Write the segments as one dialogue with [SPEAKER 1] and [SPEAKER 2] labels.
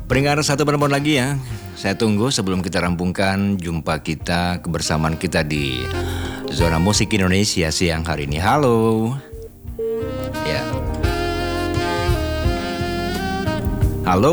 [SPEAKER 1] Pendengar, satu penelpon lagi ya. Saya tunggu sebelum kita rampungkan jumpa kita, kebersamaan kita di Zona Musik Indonesia siang hari ini. Halo. Ya. Halo.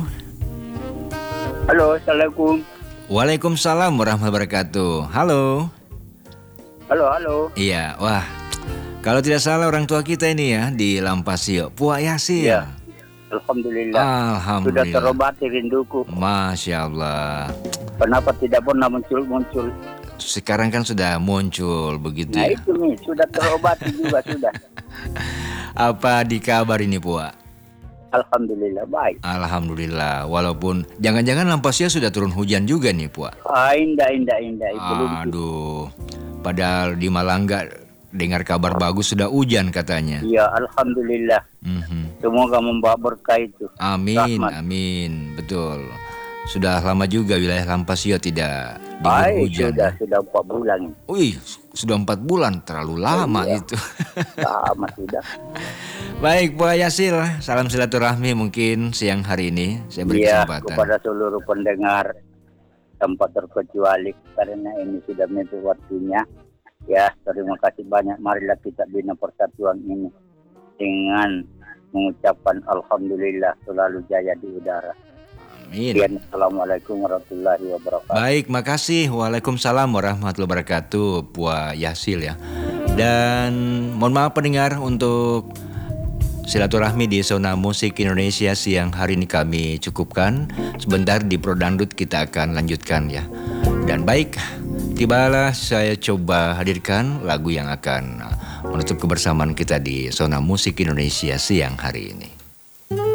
[SPEAKER 2] Halo, Assalamualaikum.
[SPEAKER 1] Waalaikumsalam warahmatullahi wabarakatuh. Halo.
[SPEAKER 2] Halo.
[SPEAKER 1] Iya, wah. Kalau tidak salah orang tua kita ini ya di Lampasio, Puak Yasin.
[SPEAKER 2] Ya. Alhamdulillah.
[SPEAKER 1] Alhamdulillah.
[SPEAKER 2] Sudah terobati rinduku.
[SPEAKER 1] Masya Allah.
[SPEAKER 2] Kenapa tidak pernah muncul?
[SPEAKER 1] Sekarang kan sudah muncul begitu
[SPEAKER 2] Nah
[SPEAKER 1] ya.
[SPEAKER 2] itu nih, sudah terobati juga sudah.
[SPEAKER 1] Apa di kabar ini Puak?
[SPEAKER 2] Alhamdulillah baik.
[SPEAKER 1] Alhamdulillah. Walaupun jangan-jangan Lampasio sudah turun hujan juga nih Puak.
[SPEAKER 2] Indah. Belum.
[SPEAKER 1] Aduh. Padahal di Malangga dengar kabar bagus sudah hujan katanya.
[SPEAKER 2] Ya, Alhamdulillah. Semoga membawa berkah itu.
[SPEAKER 1] Amin,
[SPEAKER 2] Rahmat.
[SPEAKER 1] amin. Betul. Sudah lama juga wilayah Lampasio tidak diguyur hujan.
[SPEAKER 2] Sudah 4 bulan.
[SPEAKER 1] Wih, sudah 4 bulan, terlalu lama
[SPEAKER 2] Iya.
[SPEAKER 1] itu.
[SPEAKER 2] Lama sudah.
[SPEAKER 1] Baik, Pak Yasil, salam silaturahmi mungkin siang hari ini. Saya beri
[SPEAKER 2] Iya,
[SPEAKER 1] kesempatan.
[SPEAKER 2] kepada seluruh pendengar tanpa terkecuali karena ini sudah mepet waktunya. Ya, terima kasih banyak. Marilah kita bina persatuan ini dengan mengucapkan Alhamdulillah selalu jaya di udara.
[SPEAKER 1] Amin.
[SPEAKER 2] Sekian, Assalamualaikum warahmatullahi wabarakatuh.
[SPEAKER 1] Baik, makasih. Waalaikumsalam warahmatullahi wabarakatuh, Pak Yasil ya. Dan mohon maaf pendengar untuk silaturahmi di Zona Musik Indonesia siang hari ini kami cukupkan. Sebentar di Pro Dangdut kita akan lanjutkan ya. Dan baik, tibalah saya coba hadirkan lagu yang akan menutup kebersamaan kita di Zona Musik Indonesia siang hari ini.